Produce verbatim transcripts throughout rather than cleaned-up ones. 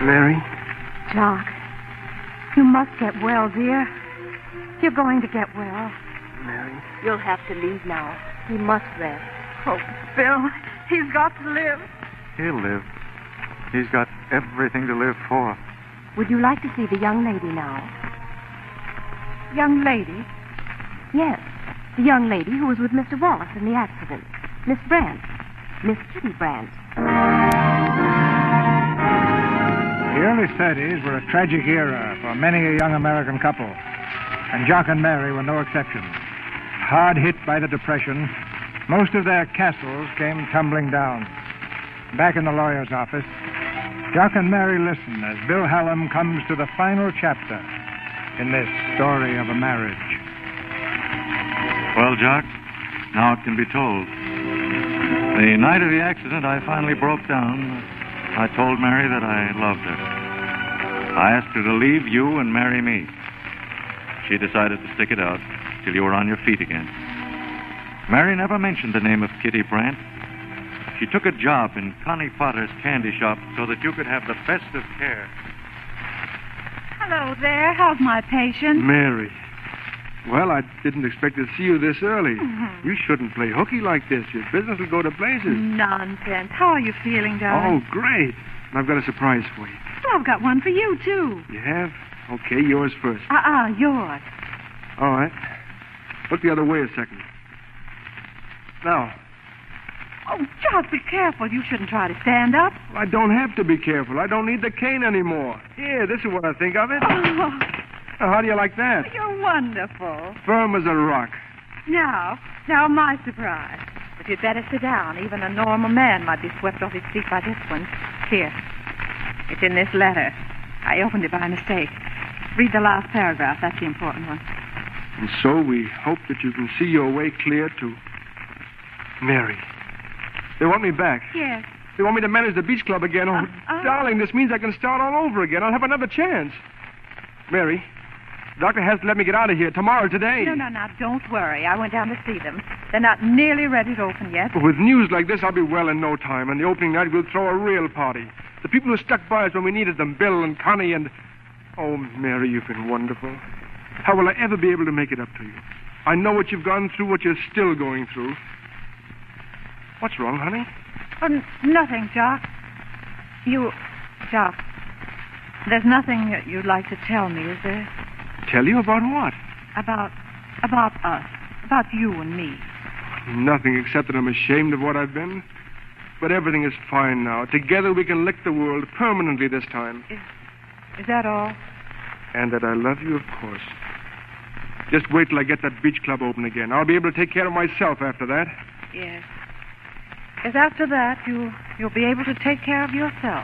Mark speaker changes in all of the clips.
Speaker 1: Mary?
Speaker 2: Jock, you must get well, dear. You're going to get well.
Speaker 1: Mary?
Speaker 3: You'll have to leave now. He must rest.
Speaker 2: Oh, Bill, he's got to live.
Speaker 4: He'll live. He's got everything to live for.
Speaker 3: Would you like to see the young lady now?
Speaker 2: Young lady?
Speaker 3: Yes, the young lady who was with Mister Wallace in the accident. Miss Brandt. Miss Kitty Brandt.
Speaker 5: The early thirties were a tragic era for many a young American couple, and Jock and Mary were no exception. Hard hit by the Depression, most of their castles came tumbling down. Back in the lawyer's office, Jock and Mary listen as Bill Hallam comes to the final chapter in this story of a marriage.
Speaker 4: Well, Jock, now it can be told. The night of the accident, I finally broke down. I told Mary that I loved her. I asked her to leave you and marry me. She decided to stick it out till you were on your feet again. Mary never mentioned the name of Kitty Brandt. She took a job in Connie Potter's candy shop so that you could have the best of care.
Speaker 2: Hello there. How's my patient?
Speaker 1: Mary. Well, I didn't expect to see you this early. Mm-hmm. You shouldn't play hooky like this. Your business will go to blazes.
Speaker 2: Nonsense. How are you feeling, darling?
Speaker 1: Oh, great. I've got a surprise for you.
Speaker 2: Well, I've got one for you, too.
Speaker 1: You have? Okay, yours first.
Speaker 2: Uh-uh, yours.
Speaker 1: All right. Look the other way a second. Now.
Speaker 2: Oh, Jock, be careful. You shouldn't try to stand up.
Speaker 1: Well, I don't have to be careful. I don't need the cane anymore. Here, this is what I think of it.
Speaker 2: Oh.
Speaker 1: Now, how do you like that?
Speaker 2: You're wonderful.
Speaker 1: Firm as a rock.
Speaker 2: Now, now my surprise. But you'd better sit down. Even a normal man might be swept off his feet by this one. Here. It's in this letter. I opened it by mistake. Read the last paragraph. That's the important one.
Speaker 1: And so we hope that you can see your way clear to Mary. They want me back.
Speaker 2: Yes.
Speaker 1: They want me to manage the beach club again. Oh, uh, uh, darling, this means I can start all over again. I'll have another chance. Mary, the doctor has to let me get out of here tomorrow, today.
Speaker 2: No, no, no, don't worry. I went down to see them. They're not nearly ready to open yet.
Speaker 1: But with news like this, I'll be well in no time. And the opening night, we'll throw a real party. The people who stuck by us when we needed them, Bill and Connie and... Oh, Mary, you've been wonderful. How will I ever be able to make it up to you? I know what you've gone through, what you're still going through. What's wrong, honey?
Speaker 2: Oh, n- nothing, Jock. You... Jock, there's nothing that you'd like to tell me, is there?
Speaker 1: Tell you about what?
Speaker 2: About... about us. About you and me.
Speaker 1: Nothing except that I'm ashamed of what I've been. But everything is fine now. Together we can lick the world permanently this time.
Speaker 2: Is, is that all?
Speaker 1: And that I love you, of course. Just wait till I get that beach club open again. I'll be able to take care of myself after that.
Speaker 2: Yes. Because after that, you, you'll be able to take care of yourself.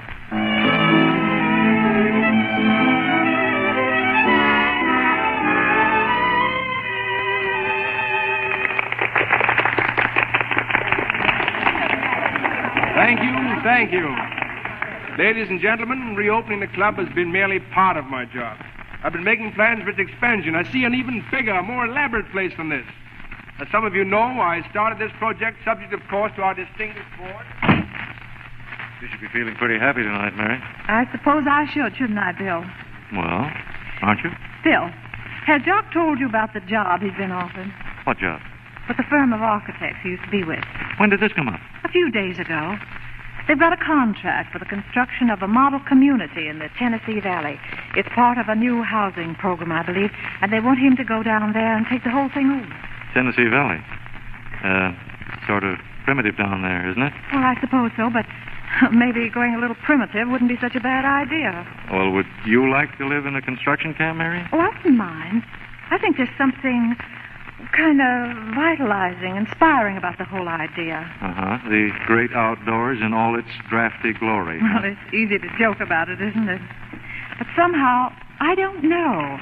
Speaker 1: Thank you, thank you. Ladies and gentlemen, reopening the club has been merely part of my job. I've been making plans for its expansion. I see an even bigger, more elaborate place than this. As some of you know, I started this project subject, of course, to our distinguished board.
Speaker 4: You should be feeling pretty happy tonight, Mary.
Speaker 2: I suppose I should, shouldn't I, Bill?
Speaker 4: Well, aren't you?
Speaker 2: Bill, has Jock told you about the job he's been offered?
Speaker 4: What job?
Speaker 2: With the firm of architects he used to be with.
Speaker 4: When did this come up?
Speaker 2: A few days ago. They've got a contract for the construction of a model community in the Tennessee Valley. It's part of a new housing program, I believe, and they want him to go down there and take the whole thing over.
Speaker 4: Tennessee Valley. Uh, sort of primitive down there, isn't it?
Speaker 2: Well, I suppose so, but maybe going a little primitive wouldn't be such a bad idea.
Speaker 4: Well, would you like to live in a construction camp, Mary?
Speaker 2: Oh, I wouldn't mind. I think there's something kind of vitalizing, inspiring about the whole idea.
Speaker 4: Uh-huh. The great outdoors in all its drafty glory.
Speaker 2: Well, it's easy to joke about it, isn't it? But somehow, I don't know.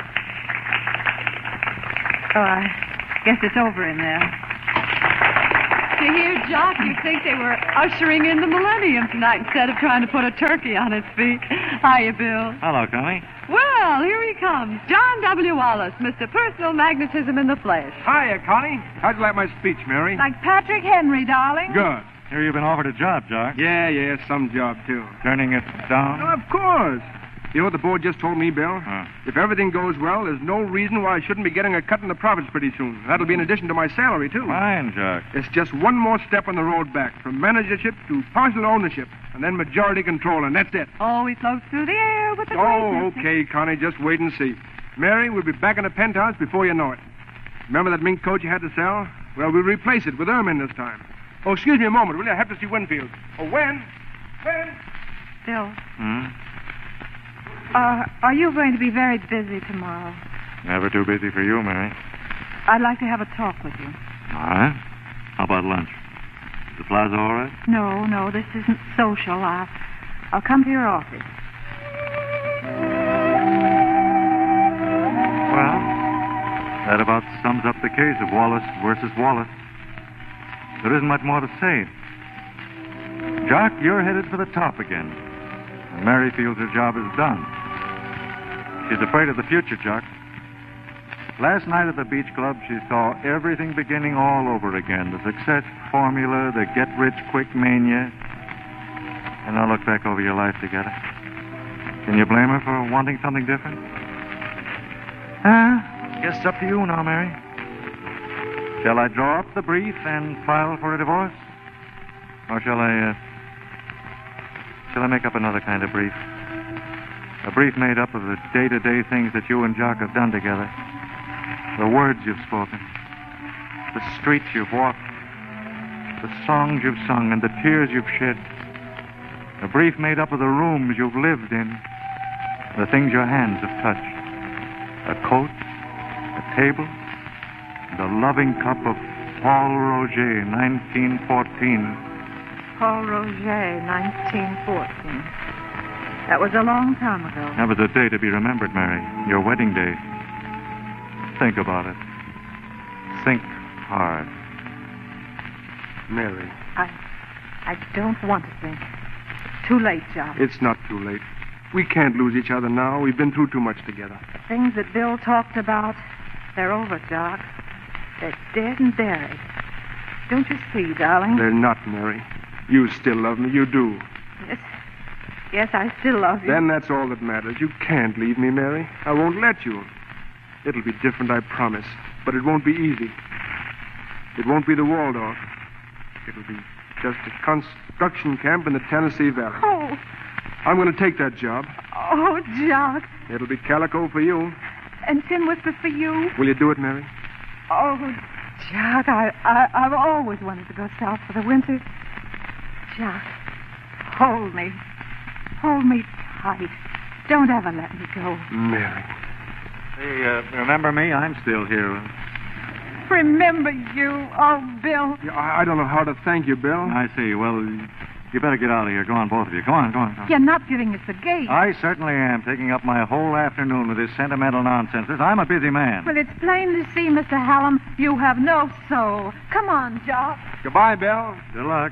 Speaker 2: Oh, I guess it's over in there.
Speaker 3: To hear Jock, you'd think they were ushering in the millennium tonight instead of trying to put a turkey on its feet. Hiya, Bill.
Speaker 4: Hello, Connie.
Speaker 3: Well, here he comes. John W. Wallace, Mister Personal Magnetism in the Flesh.
Speaker 1: Hiya, Connie. How'd you like my speech, Mary?
Speaker 2: Like Patrick Henry, darling.
Speaker 1: Good.
Speaker 4: Here you've been offered a job, Jock.
Speaker 1: Yeah, yeah, some job, too.
Speaker 4: Turning it down?
Speaker 1: Oh, of course. You know what the board just told me, Bill?
Speaker 4: Huh.
Speaker 1: If everything goes well, there's no reason why I shouldn't be getting a cut in the profits pretty soon. That'll be in addition to my salary, too.
Speaker 4: Fine, Jock.
Speaker 1: It's just one more step on the road back, from managership to partial ownership, and then majority control, and that's it.
Speaker 3: Oh, he floats through the air with the
Speaker 1: Oh,
Speaker 3: greatness.
Speaker 1: okay, Connie, just wait and see. Mary, we'll be back in the penthouse before you know it. Remember that mink coat you had to sell? Well, we'll replace it with Ermine this time. Oh, excuse me a moment, will you? I have to see Winfield. Oh, when? When?
Speaker 2: Bill,
Speaker 4: Hmm?
Speaker 2: uh, are you going to be very busy tomorrow?
Speaker 4: Never too busy for you, Mary.
Speaker 2: I'd like to have a talk with you.
Speaker 4: All right. How about lunch? Is the plaza all right?
Speaker 2: No, no, this isn't social. I'll, I'll come to your office.
Speaker 4: Well, that about sums up the case of Wallace versus Wallace. There isn't much more to say. Jock, you're headed for the top again. And Mary feels her job is done. She's afraid of the future, Jock. Last night at the beach club, she saw everything beginning all over again. The success formula, the get-rich-quick mania. And now look back over your life together. Can you blame her for wanting something different? Ah, guess it's up to you now, Mary. Shall I draw up the brief and file for a divorce? Or shall I, uh, shall I make up another kind of brief? A brief made up of the day-to-day things that you and Jock have done together. The words you've spoken. The streets you've walked. The songs you've sung and the tears you've shed. A brief made up of the rooms you've lived in. The things your hands have touched. A coat, a table, and a loving cup of Paul Roger, nineteen fourteen.
Speaker 2: Paul Roger, nineteen fourteen. That was a long time ago.
Speaker 4: That was a day to be remembered, Mary. Your wedding day. Think about it. Think hard.
Speaker 1: Mary,
Speaker 2: I, I don't want to think. Too late, John.
Speaker 1: it's not too late. We can't lose each other now. We've been through too much together.
Speaker 2: The things that Bill talked about, they're over, Doc. They're dead and buried. Don't you see, darling?
Speaker 1: They're not, Mary. You still love me. You do.
Speaker 2: Yes. Yes, I still love you.
Speaker 1: Then that's all that matters. You can't leave me, Mary. I won't let you. It'll be different, I promise. But it won't be easy. It won't be the Waldorf. It'll be just a construction camp in the Tennessee Valley.
Speaker 2: Oh,
Speaker 1: I'm going to take that job.
Speaker 2: oh, Jock.
Speaker 1: It'll be calico for you.
Speaker 2: And Tin Whisper for you.
Speaker 1: Will you do it, Mary?
Speaker 2: Oh, Jock, I, I, I've always wanted to go south for the winter. Jock, hold me. Hold me tight. Don't ever let me go.
Speaker 1: Mary.
Speaker 4: Hey, uh, remember me? I'm still here.
Speaker 2: Remember you, oh, Bill.
Speaker 1: Yeah, I, I don't know how to thank you, Bill.
Speaker 4: I see. Well, you better get out of here. Go on, both of you. Go on, go on. Go on.
Speaker 2: You're not giving us the gate.
Speaker 4: I certainly am, taking up my whole afternoon with this sentimental nonsense. I'm a busy man.
Speaker 2: Well, it's plain to see, Mister Hallam, you have no soul. Come on, Jock.
Speaker 1: Goodbye, Bill.
Speaker 4: Good luck.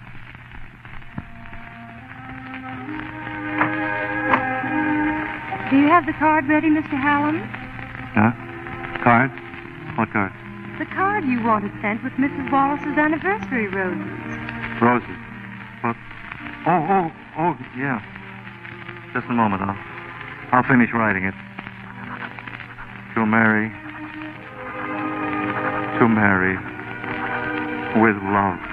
Speaker 2: Do you have the card ready, Mister Hallam?
Speaker 4: Huh? Card? What card?
Speaker 2: The card you wanted sent with Missus Wallace's anniversary roses.
Speaker 4: Roses. What? Oh, oh, oh, yeah. Just a moment. I'll, I'll finish writing it. To Mary. To Mary. With love.